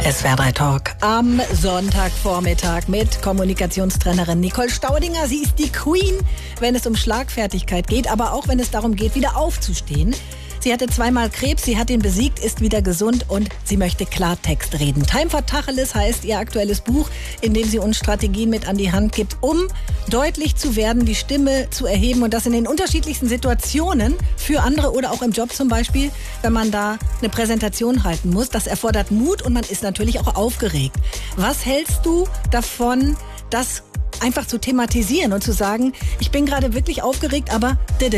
SWR 3 Talk am Sonntagvormittag mit Kommunikationstrainerin Nicole Staudinger. Sie ist die Queen, wenn es um Schlagfertigkeit geht, aber auch wenn es darum geht, wieder aufzustehen. Sie hatte zweimal Krebs, sie hat ihn besiegt, ist wieder gesund und sie möchte Klartext reden. Time for Tacheles heißt ihr aktuelles Buch, in dem sie uns Strategien mit an die Hand gibt, um deutlich zu werden, die Stimme zu erheben und das in den unterschiedlichsten Situationen für andere oder auch im Job zum Beispiel, wenn man da eine Präsentation halten muss. Das erfordert Mut und man ist natürlich auch aufgeregt. Was hältst du davon, das einfach zu thematisieren und zu sagen, ich bin gerade wirklich aufgeregt, aber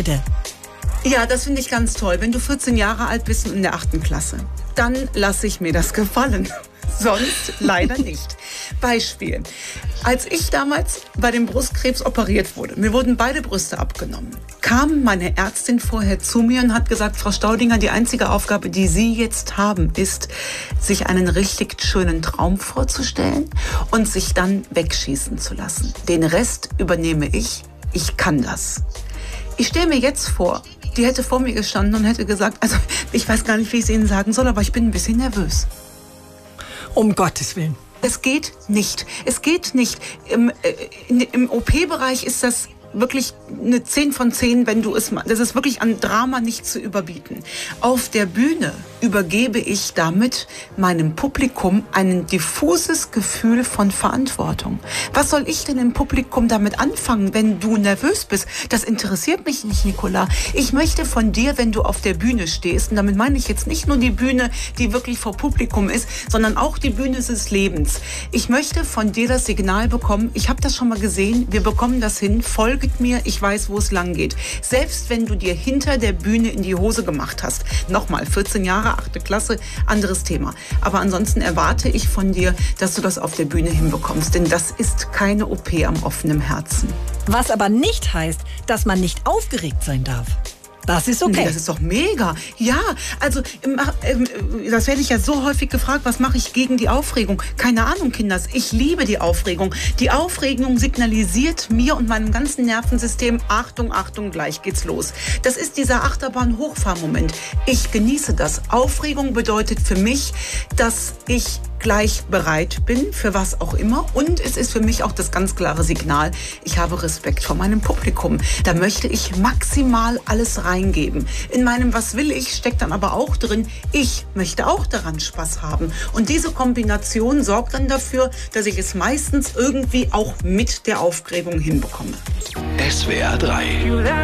Ja, das finde ich ganz toll. Wenn du 14 Jahre alt bist und in der 8. Klasse, dann lasse ich mir das gefallen. Sonst leider nicht. Beispiel. Als ich damals bei dem Brustkrebs operiert wurde, mir wurden beide Brüste abgenommen, kam meine Ärztin vorher zu mir und hat gesagt, Frau Staudinger, die einzige Aufgabe, die Sie jetzt haben, ist, sich einen richtig schönen Traum vorzustellen und sich dann wegschießen zu lassen. Den Rest übernehme ich. Ich kann das. Ich stelle mir jetzt vor, die hätte vor mir gestanden und hätte gesagt, also ich weiß gar nicht, wie ich es Ihnen sagen soll, aber ich bin ein bisschen nervös. Um Gottes Willen. Es geht nicht. Es geht nicht. Im OP-Bereich ist das wirklich eine 10 von 10, wenn du es machst. Das ist wirklich an Drama nicht zu überbieten. Auf der Bühne übergebe ich damit meinem Publikum ein diffuses Gefühl von Verantwortung. Was soll ich denn im Publikum damit anfangen, wenn du nervös bist? Das interessiert mich nicht, Nicola. Ich möchte von dir, wenn du auf der Bühne stehst, und damit meine ich jetzt nicht nur die Bühne, die wirklich vor Publikum ist, sondern auch die Bühne des Lebens. Ich möchte von dir das Signal bekommen, ich habe das schon mal gesehen, wir bekommen das hin, folget mir, ich weiß, wo es lang geht. Selbst wenn du dir hinter der Bühne in die Hose gemacht hast. Nochmal, 14 Jahre, 8. Klasse, anderes Thema. Aber ansonsten erwarte ich von dir, dass du das auf der Bühne hinbekommst. Denn das ist keine OP am offenen Herzen. Was aber nicht heißt, dass man nicht aufgeregt sein darf. Das ist okay. Nee, das ist doch mega. Ja, also das werde ich ja so häufig gefragt, was mache ich gegen die Aufregung? Keine Ahnung, Kinders, ich liebe die Aufregung. Die Aufregung signalisiert mir und meinem ganzen Nervensystem, Achtung, Achtung, gleich geht's los. Das ist dieser Achterbahn-Hochfahrmoment. Ich genieße das. Aufregung bedeutet für mich, dass ich gleich bereit bin, für was auch immer. Und es ist für mich auch das ganz klare Signal, ich habe Respekt vor meinem Publikum. Da möchte ich maximal alles reingeben. In meinem Was will ich steckt dann aber auch drin, ich möchte auch daran Spaß haben. Und diese Kombination sorgt dann dafür, dass ich es meistens irgendwie auch mit der Aufregung hinbekomme. SWR 3